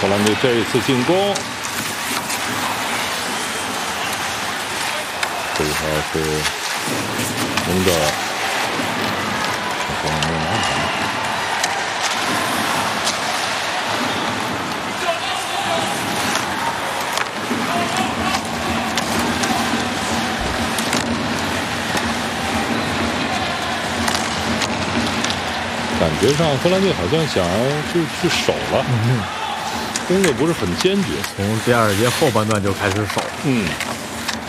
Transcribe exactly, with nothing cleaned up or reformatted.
荷兰队这一次进攻，这一条是蒙德，没有拿好。感觉上，荷兰队好像想去去守了， 嗯， 攻的不是很坚决。 从第二节后半段就开始守。 嗯。